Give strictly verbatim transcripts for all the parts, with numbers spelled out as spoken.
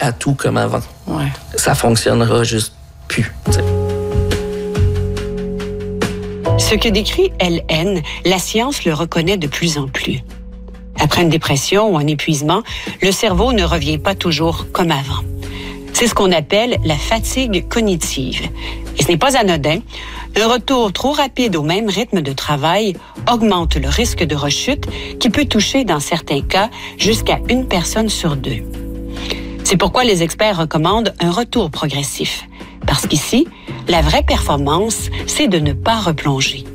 à tout comme avant. Ouais. Ça fonctionnera juste plus. T'sais. Ce que décrit L N, la science le reconnaît de plus en plus. Après une dépression ou un épuisement, le cerveau ne revient pas toujours comme avant. C'est ce qu'on appelle la fatigue cognitive. Et ce n'est pas anodin. Un retour trop rapide au même rythme de travail augmente le risque de rechute qui peut toucher, dans certains cas, jusqu'à une personne sur deux. C'est pourquoi les experts recommandent un retour progressif. Parce qu'ici, la vraie performance, c'est de ne pas replonger.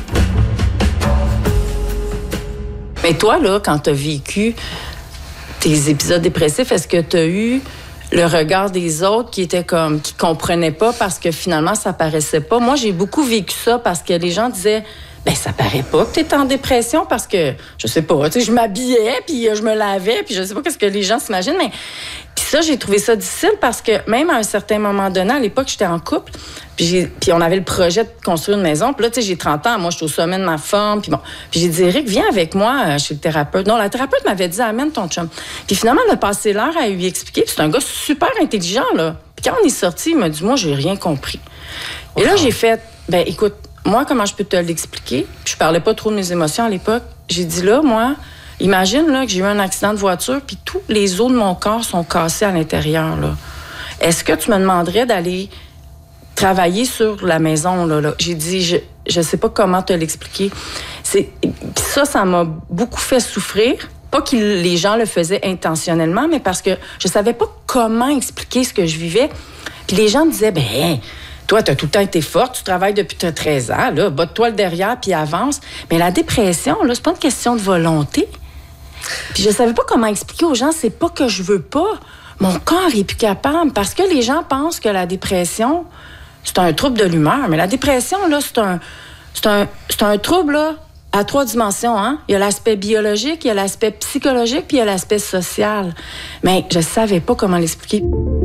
Mais toi, là, quand tu as vécu tes épisodes dépressifs, est-ce que tu as eu le regard des autres qui étaient comme, qui comprenaient pas parce que finalement, ça paraissait pas? Moi, j'ai beaucoup vécu ça parce que les gens disaient, ben ça paraît pas que tu es en dépression parce que, je sais pas, tu sais, je m'habillais, puis je me lavais, puis je sais pas qu'est-ce que les gens s'imaginent, mais puis ça, j'ai trouvé ça difficile parce que même à un certain moment donné, à l'époque, j'étais en couple, puis, j'ai, puis on avait le projet de construire une maison, puis là, tu sais, j'ai trente ans, moi, je suis au sommet de ma forme, puis bon, puis j'ai dit, Eric, viens avec moi chez le thérapeute. Non, la thérapeute m'avait dit, amène ton chum. Puis finalement, on a passé l'heure à lui expliquer, puis c'est un gars super intelligent, là. Puis quand on est sorti, il m'a dit, moi, j'ai rien compris. Et là, j'ai fait, ben écoute, moi, comment je peux te l'expliquer? Je parlais pas trop de mes émotions à l'époque. J'ai dit là, moi, imagine là, que j'ai eu un accident de voiture puis tous les os de mon corps sont cassés à l'intérieur. Là. Est-ce que tu me demanderais d'aller travailler sur la maison? Là, là? J'ai dit, je, je sais pas comment te l'expliquer. C'est, ça, ça m'a beaucoup fait souffrir. Pas que les gens le faisaient intentionnellement, mais parce que je savais pas comment expliquer ce que je vivais. Puis les gens me disaient, ben... Toi, tu as tout le temps été forte, tu travailles depuis treize ans, là, botte-toi le derrière puis avance. Mais la dépression, là, c'est pas une question de volonté. Puis je savais pas comment expliquer aux gens, c'est pas que je veux pas. Mon corps est plus capable parce que les gens pensent que la dépression, c'est un trouble de l'humeur. Mais la dépression, là, c'est un, c'est un, c'est un trouble, là, à trois dimensions, hein. Il y a l'aspect biologique, il y a l'aspect psychologique, puis il y a l'aspect social. Mais je savais pas comment l'expliquer.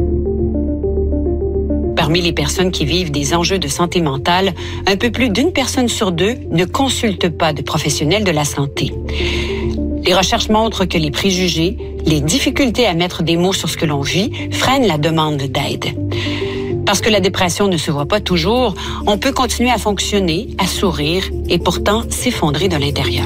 Parmi les personnes qui vivent des enjeux de santé mentale, un peu plus d'une personne sur deux ne consulte pas de professionnels de la santé. Les recherches montrent que les préjugés, les difficultés à mettre des mots sur ce que l'on vit, freinent la demande d'aide. Parce que la dépression ne se voit pas toujours, on peut continuer à fonctionner, à sourire et pourtant s'effondrer de l'intérieur.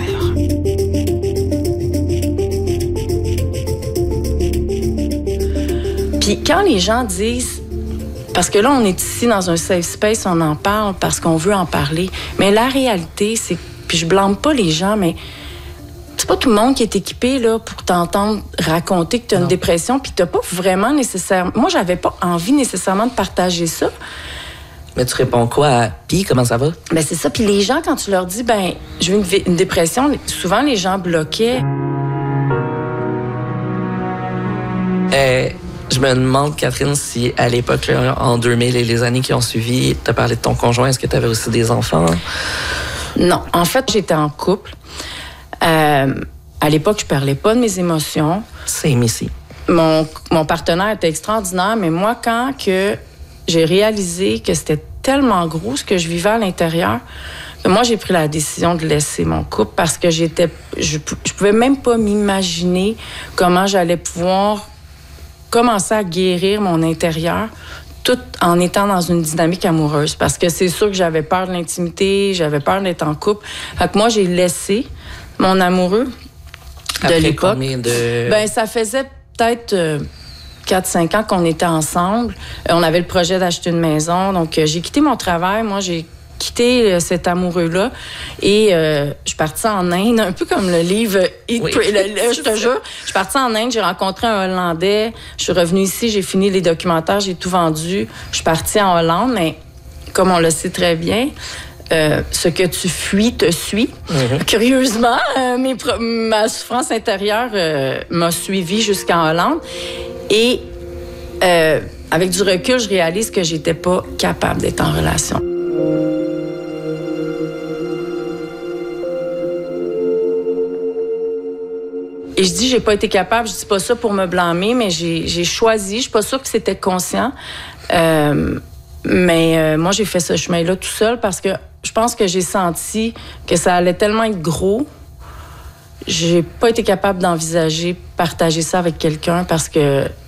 Puis quand les gens disent... Parce que là, on est ici dans un safe space, on en parle parce qu'on veut en parler. Mais la réalité, c'est... Puis je blâme pas les gens, mais c'est pas tout le monde qui est équipé là, pour t'entendre raconter que tu as une dépression, puis t'as pas vraiment nécessairement... Moi, j'avais pas envie nécessairement de partager ça. Mais tu réponds quoi à « Puis, comment ça va? » Ben c'est ça. Puis les gens, quand tu leur dis, ben je veux une, une dépression, souvent les gens bloquaient. Euh... Je me demande, Catherine, si à l'époque, là, en deux mille et les années qui ont suivi, tu as parlé de ton conjoint, est-ce que tu avais aussi des enfants? Non. En fait, j'étais en couple. Euh, à l'époque, je parlais pas de mes émotions. C'est ici. Mon, mon partenaire était extraordinaire, mais moi, quand que j'ai réalisé que c'était tellement gros ce que je vivais à l'intérieur, que moi, j'ai pris la décision de laisser mon couple parce que j'étais, je, je pouvais même pas m'imaginer comment j'allais pouvoir commencer à guérir mon intérieur tout en étant dans une dynamique amoureuse. Parce que c'est sûr que j'avais peur de l'intimité, j'avais peur d'être en couple. Fait que moi, j'ai laissé mon amoureux de Après l'époque. Combien de... Ben, ça faisait peut-être euh, quatre cinq ans qu'on était ensemble. Euh, on avait le projet d'acheter une maison. Donc, euh, j'ai quitté mon travail. Moi, j'ai quitté euh, cet amoureux-là et euh, je suis partie en Inde, un peu comme le livre Eat, oui. Pray, le, le, je te jure. Je suis partie en Inde, j'ai rencontré un Hollandais, je suis revenue ici, j'ai fini les documentaires, j'ai tout vendu. Je suis partie en Hollande, mais comme on le sait très bien, euh, ce que tu fuis te suit. Mm-hmm. Curieusement, euh, mes pro- ma souffrance intérieure euh, m'a suivie jusqu'en Hollande et euh, avec du recul, je réalise que j'étais pas capable d'être en relation. Et je dis, j'ai pas été capable, je dis pas ça pour me blâmer, mais j'ai, j'ai choisi, je suis pas sûre que c'était conscient, euh, mais euh, moi, j'ai fait ce chemin-là tout seul parce que je pense que j'ai senti que ça allait tellement être gros, j'ai pas été capable d'envisager partager ça avec quelqu'un parce que